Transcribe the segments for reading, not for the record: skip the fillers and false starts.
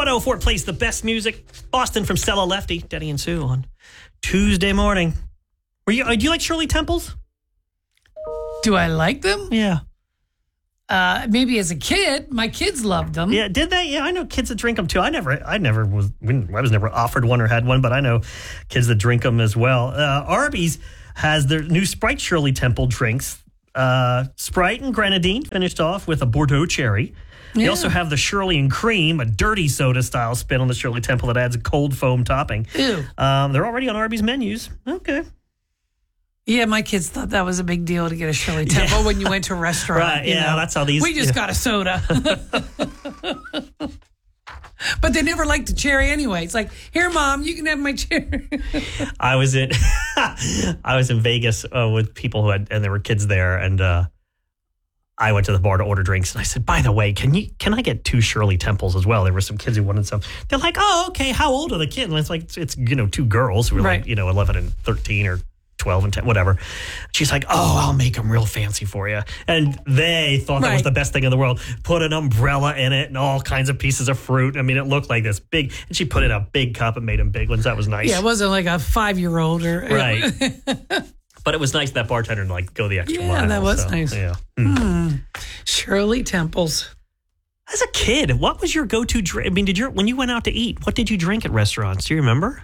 104 plays the best music. Boston from Stella Lefty, Denny and Sue on Tuesday morning. Do you like Shirley Temples? Do I like them? Yeah. Maybe as a kid, my kids loved them. Yeah, did they? Yeah, I know kids that drink them too. I was never offered one or had one, but I know kids that drink them as well. Arby's has their new Sprite Shirley Temple drinks. Sprite and grenadine finished off with a Bordeaux cherry. They also have the Shirley and Cream, a dirty soda style spin on the Shirley Temple that adds a cold foam topping. Ew. They're already on Arby's menus. Okay. Yeah, my kids thought that was a big deal to get a Shirley Temple when you went to a restaurant. Right, yeah, that's how these... We just got a soda. But they never liked the cherry anyway. It's like, here, Mom, you can have my cherry. I was in Vegas with people and there were kids there, and I went to the bar to order drinks, and I said, by the way, can I get 2 Shirley Temples as well? There were some kids who wanted some. They're like, oh, okay, how old are the kids? And it's like, it's 2 girls who were like, 11 and 13 or 12 and 10, whatever. She's like, oh, I'll make them real fancy for you. And they thought that was the best thing in the world. Put an umbrella in it and all kinds of pieces of fruit. I mean, it looked like this big, and she put in a big cup and made them big ones. That was nice. Yeah, it wasn't like a 5-year-old or... Right. But it was nice that bartender to go the extra mile. Yeah, that was nice. Yeah. Shirley Temples. As a kid, what was your go-to drink? I mean, when you went out to eat, what did you drink at restaurants? Do you remember?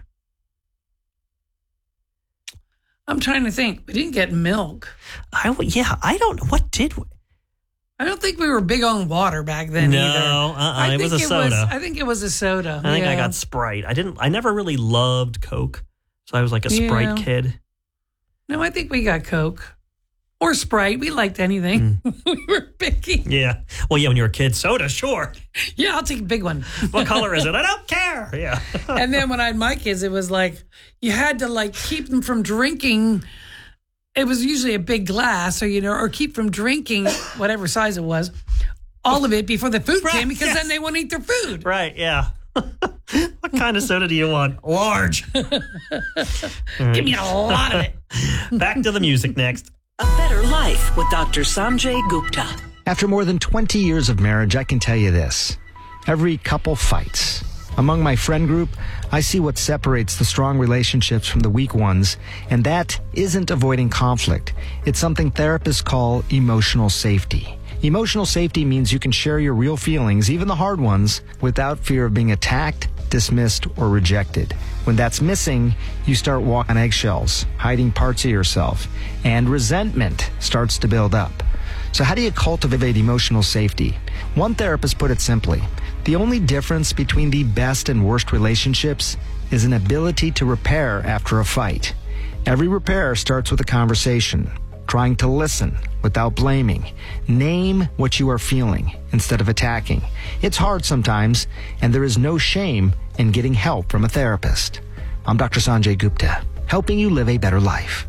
I'm trying to think. We didn't get milk. I don't know. What did we? I don't think we were big on water back then either. It was a soda. I think it was a soda. I think I got Sprite. I never really loved Coke, so I was like a Sprite kid. No, I think we got Coke. Or Sprite. We liked anything. We were picky. Yeah. Well, yeah, when you were a kid, soda, sure. Yeah, I'll take a big one. What color is it? I don't care. Yeah. And then when I had my kids, it was like you had to keep them from drinking. It was usually a big glass or keep from drinking whatever size it was, all of it before the food came because then they won't eat their food. Right, yeah. What kind of soda do you want? Large. Give me a lot of it. Back to the music next. A Better Life with Dr. Sanjay Gupta. After more than 20 years of marriage, I can tell you this. Every couple fights. Among my friend group, I see what separates the strong relationships from the weak ones, and that isn't avoiding conflict. It's something therapists call emotional safety. Emotional safety means you can share your real feelings, even the hard ones, without fear of being attacked, dismissed, or rejected. When that's missing, you start walking on eggshells, hiding parts of yourself, and resentment starts to build up. So how do you cultivate emotional safety? One therapist put it simply: the only difference between the best and worst relationships is an ability to repair after a fight. Every repair starts with a conversation, trying to listen without blaming. Name what you are feeling instead of attacking. It's hard sometimes, and there is no shame in getting help from a therapist. I'm Dr. Sanjay Gupta, helping you live a better life.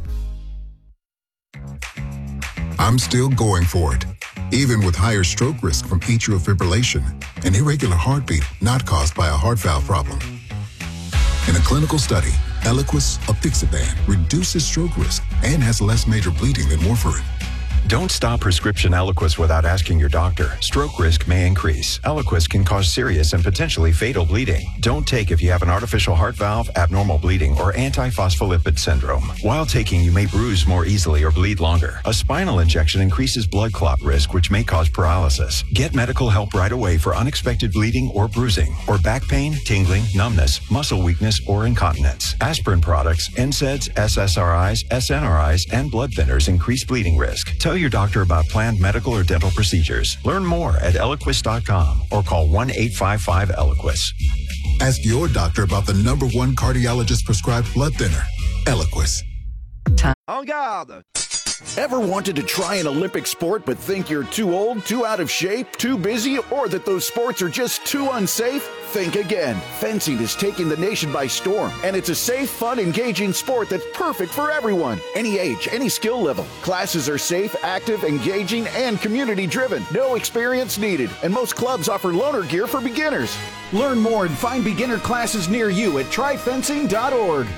I'm still going for it, even with higher stroke risk from atrial fibrillation, an irregular heartbeat not caused by a heart valve problem. In a clinical study, Eliquis apixaban reduces stroke risk and has less major bleeding than warfarin. Don't stop prescription Eliquis without asking your doctor. Stroke risk may increase. Eliquis can cause serious and potentially fatal bleeding. Don't take if you have an artificial heart valve, abnormal bleeding, or antiphospholipid syndrome. While taking, you may bruise more easily or bleed longer. A spinal injection increases blood clot risk, which may cause paralysis. Get medical help right away for unexpected bleeding or bruising, or back pain, tingling, numbness, muscle weakness, or incontinence. Aspirin products, NSAIDs, SSRIs, SNRIs, and blood thinners increase bleeding risk. Tell your doctor about planned medical or dental procedures. Learn more at Eliquis.com or call 1-855-ELIQUIS. Ask your doctor about the #1 cardiologist prescribed blood thinner, Eliquis. En garde! Ever wanted to try an Olympic sport but think you're too old, too out of shape, too busy, or that those sports are just too unsafe? Think again. Fencing is taking the nation by storm, and it's a safe, fun, engaging sport that's perfect for everyone. Any age, any skill level. Classes are safe, active, engaging, and community-driven. No experience needed, and most clubs offer loaner gear for beginners. Learn more and find beginner classes near you at tryfencing.org.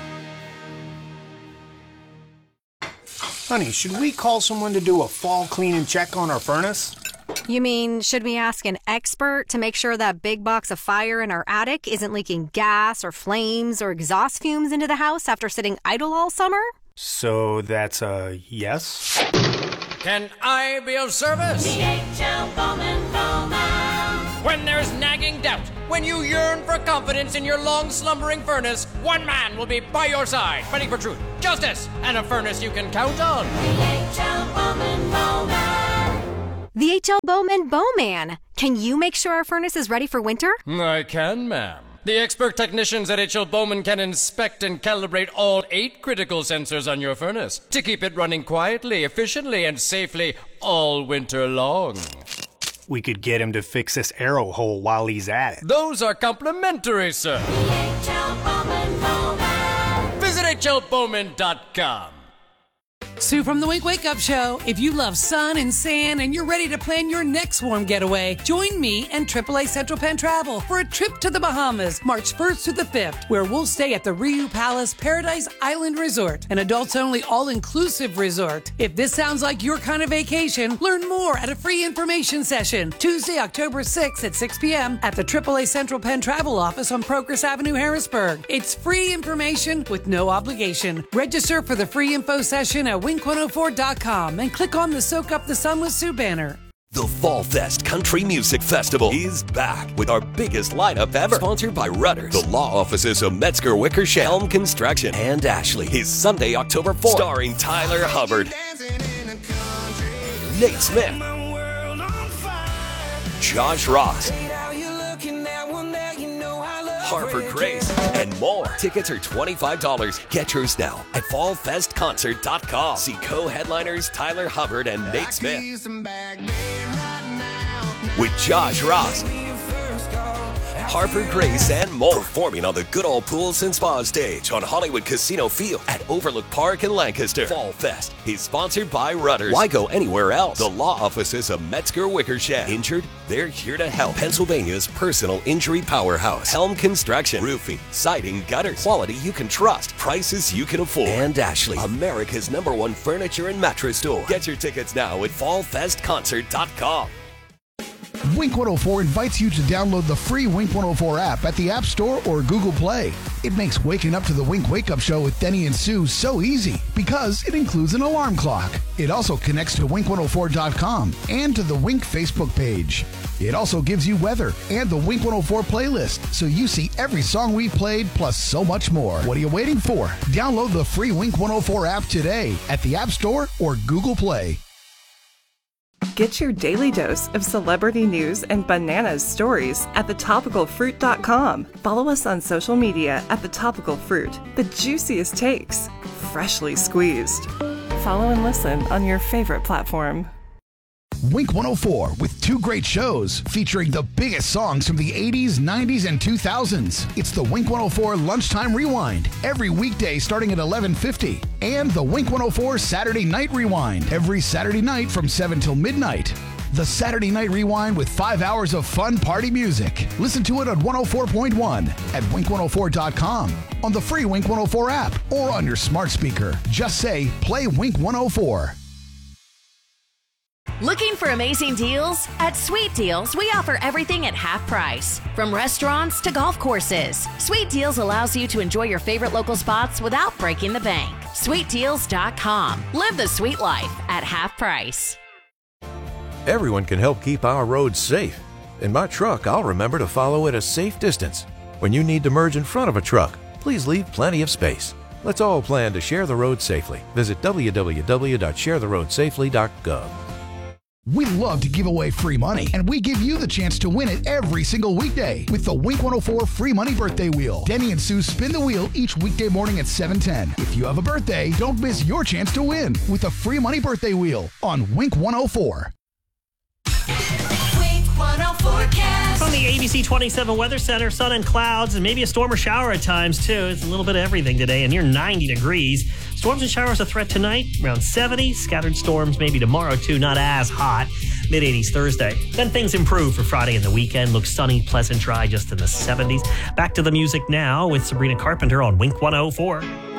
Honey, should we call someone to do a fall clean and check on our furnace? You mean, should we ask an expert to make sure that big box of fire in our attic isn't leaking gas or flames or exhaust fumes into the house after sitting idle all summer? So that's a yes? Can I be of service? DHL Bowman Bowman. When there's nagging doubt, when you yearn for confidence in your long-slumbering furnace, one man will be by your side, fighting for truth, justice, and a furnace you can count on. DHL Bowman Bowman. The HL Bowman Bowman. Can you make sure our furnace is ready for winter? I can, ma'am. The expert technicians at HL Bowman can inspect and calibrate all 8 critical sensors on your furnace to keep it running quietly, efficiently, and safely all winter long. We could get him to fix this arrow hole while he's at it. Those are complimentary, sir. DHL Bowman Bowman. Visit HLBowman.com. Sue from the Wink Wake Up Show. If you love sun and sand and you're ready to plan your next warm getaway, join me and AAA Central Penn Travel for a trip to the Bahamas, March 1st to the 5th, where we'll stay at the Riu Palace Paradise Island Resort, an adults-only all-inclusive resort. If this sounds like your kind of vacation, learn more at a free information session, Tuesday, October 6th at 6 p.m. at the AAA Central Penn Travel office on Progress Avenue, Harrisburg. It's free information with no obligation. Register for the free info session at Wink104.com and click on the Soak Up the Sun with Sue banner. The Fall Fest Country Music Festival is back with our biggest lineup ever. Sponsored by Rudders, the law offices of Metzger Wickersham, Helm Construction, and Ashley. Is Sunday, October 4th. Starring Tyler Hubbard, Nate Smith, Josh Ross, Harper Grace, and more. Tickets are $25. Get yours now at fallfestconcert.com. See co-headliners Tyler Hubbard and Nate Smith with Josh Ross, Harper Grace, and more, performing on the Good Old Pools and Spa stage on Hollywood Casino Field at Overlook Park in Lancaster. Fall Fest is sponsored by Rudders. Why go anywhere else? The law offices of Metzger Wickersham. Injured? They're here to help. Pennsylvania's personal injury powerhouse. Helm Construction. Roofing, siding, gutters. Quality you can trust. Prices you can afford. And Ashley, America's #1 furniture and mattress store. Get your tickets now at fallfestconcert.com. Wink 104 invites you to download the free Wink 104 app at the App Store or Google Play. It makes waking up to the Wink Wake Up Show with Denny and Sue so easy because it includes an alarm clock. It also connects to Wink104.com and to the Wink Facebook page. It also gives you weather and the Wink 104 playlist, so you see every song we've played plus so much more. What are you waiting for? Download the free Wink 104 app today at the App Store or Google Play. Get your daily dose of celebrity news and bananas stories at thetopicalfruit.com. Follow us on social media at The Topical Fruit. The juiciest takes, freshly squeezed. Follow and listen on your favorite platform. Wink 104 with 2 great shows featuring the biggest songs from the 80s, 90s, and 2000s. It's the Wink 104 Lunchtime Rewind every weekday starting at 11:50 and the Wink 104 Saturday Night Rewind every Saturday night from 7 till midnight. The Saturday Night Rewind with 5 hours of fun party music. Listen to it on 104.1 at Wink104.com, on the free Wink 104 app, or on your smart speaker. Just say, play Wink 104. Looking for amazing deals? At Sweet Deals, we offer everything at half price. From restaurants to golf courses, Sweet Deals allows you to enjoy your favorite local spots without breaking the bank. SweetDeals.com. Live the sweet life at half price. Everyone can help keep our roads safe. In my truck, I'll remember to follow at a safe distance. When you need to merge in front of a truck, please leave plenty of space. Let's all plan to share the road safely. Visit www.sharetheroadsafely.gov. We love to give away free money, and we give you the chance to win it every single weekday with the Wink 104 Free Money Birthday Wheel. Denny and Sue spin the wheel each weekday morning at 7:10. If you have a birthday, don't miss your chance to win with the Free Money Birthday Wheel on Wink 104. Wink 104 cast. From the ABC 27 Weather Center, sun and clouds, and maybe a storm or shower at times, too. It's a little bit of everything today, and near 90 degrees. Storms and showers a threat tonight, around 70. Scattered storms maybe tomorrow, too. Not as hot. Mid-80s Thursday. Then things improve for Friday and the weekend. Looks sunny, pleasant, dry, just in the 70s. Back to the music now with Sabrina Carpenter on Wink 104.